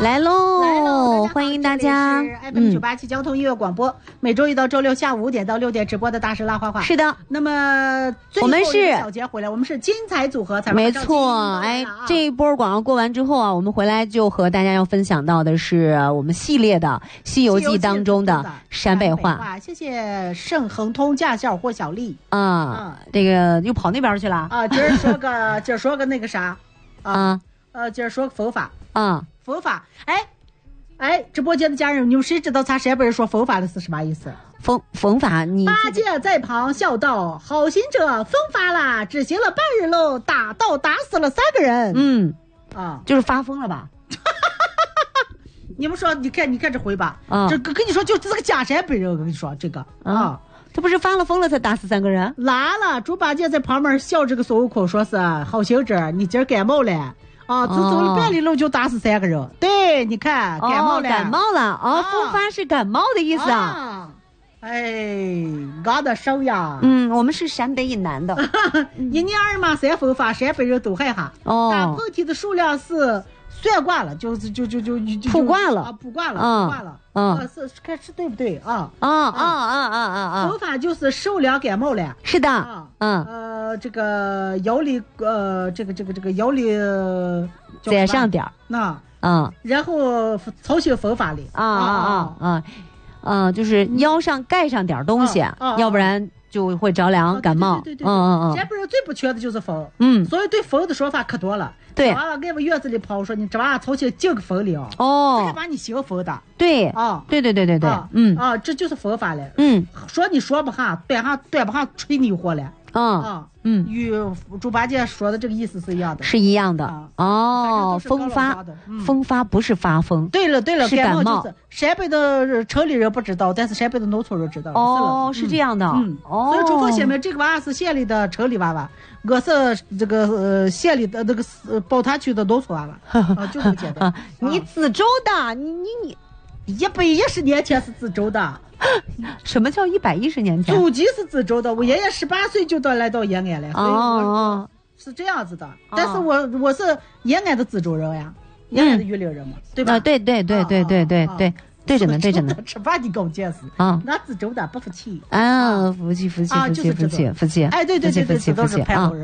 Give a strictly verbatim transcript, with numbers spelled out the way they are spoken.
来喽， 来喽！ 欢迎大家。 F M 九八七交通音乐广播，嗯、每周一到周六下午五点到六点直播的大师拉花花。 是的。 那么最后一个小节回来，我们是精彩组合才没错。哎，这一波广告过完之后啊，我们回来就和大家要分享到的是我们系列的《西游记》当中的陕北话。 北话谢谢盛恒通驾校或小丽啊，嗯、这个又跑那边去了啊。今儿说个，今儿说个那个啥啊。啊呃，今儿说佛法啊， 佛法，哎，哎，直播间的家人，你们谁知道咱陕北人说佛法的是什么意思？ 佛佛法，你八戒在旁笑道：“好行者，疯发啦！只行了半日喽，打到打死了三个人。” 嗯， 啊， 就是发疯了吧？ 你们说，你看，你看这回吧，啊，这跟你说，就这个假陕北人，我跟你说这个啊。啊他不是发了疯了才打死三个人？ 来了，猪八戒在旁边笑这个孙悟空，说是好行者，你今儿感冒了。啊，只走了半里路就打死三个人。哦、对，你看感冒了， 哦、感冒了啊！哦、疯发是感冒的意思啊。 啊哎，俺的手呀！ 嗯，我们是陕北以南的， 一年二嘛三疯发，陕北人都害怕。哦，打喷嚏的数量是算挂了，就是就就就就卜卦了啊，卜卦了，卜卦了。 嗯， 啊，是看是对不对啊？ 啊啊啊啊啊啊！ 疯发就是受凉感冒了。 是的， 啊， 嗯呃，这个腰里呃，这个这个这个腰里再上点儿， 那嗯， 然后操心疯发了啊啊啊啊。嗯，就是腰上盖上点东西， 嗯啊啊、 要不然就会着凉、啊、感冒。 对对对对， 嗯嗯嗯。 陕北人最不缺的就是风， 嗯， 所以对风的说法可多了。 对， 娃娃挨我院子里跑，说你这娃从去进个风里哦， 哦， 还把你兴风的。 对啊， 对对对对对， 啊、 嗯啊，这就是风法了。 嗯， 说你说不下，端上端不上吹你火了。 啊啊， 嗯， 与猪八戒说的这个意思是一样的， 是一样的。 啊、 哦，风发， 嗯、 风发不是发疯。 对了对了， 是感冒。 就是陕北的城里人不知道，但是陕北的农村人知道。 哦，是这样的。 嗯， 哦， 所以嘱咐先生，这个娃是县里的城里娃娃，我是这个呃县里的那个呃宝塔区的农村娃娃。啊，就这么简单。啊、 你自州的，你你你。 一百一十年前是自州的， 什么叫一百一十年前？ 祖籍是自州的，我爷爷十八岁就到来到延安了，所以我是这样子的。哦、但是我我是延安的自州人呀，延安的榆林人嘛，对吧？ 啊，对对对对对对对，对着呢对着呢。 吃饭你给我解释啊， 那自州的不服气啊，服气服气服气服气服气， 哎，对对对对， 服气服气啊。